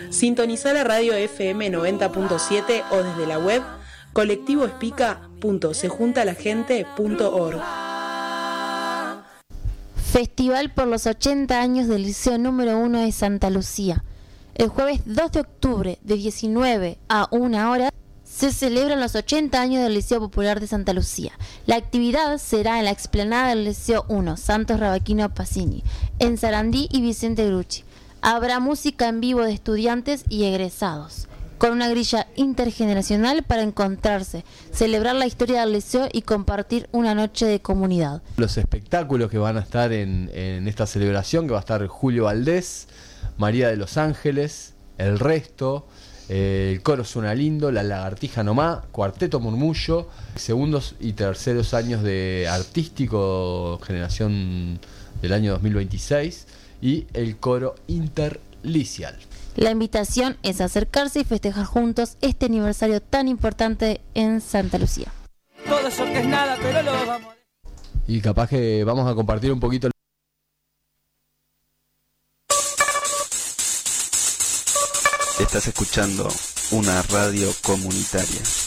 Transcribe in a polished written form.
Sintonizá la radio FM 90.7 o desde la web colectivoespica.sejuntalagente.org. Festival por los 80 años del Liceo número 1 de Santa Lucía. El jueves 2 de octubre de 19 a 1 hora se celebran los 80 años del Liceo Popular de Santa Lucía. La actividad será en la explanada del Liceo 1, Santos Rabaquino Pacini, en Sarandí y Vicente Grucci. Habrá música en vivo de estudiantes y egresados, con una grilla intergeneracional para encontrarse, celebrar la historia del liceo y compartir una noche de comunidad. Los espectáculos que van a estar en esta celebración, que va a estar Julio Valdés, María de los Ángeles, El Resto, el Coro Suena Lindo, La Lagartija Nomá, Cuarteto Murmullo, segundos y terceros años de artístico, generación del año 2026, y el Coro Interlicial. La invitación es acercarse y festejar juntos este aniversario tan importante en Santa Lucía. Todo eso que es nada, pero lo vamos. Y capaz que vamos a compartir un poquito. Estás escuchando una radio comunitaria.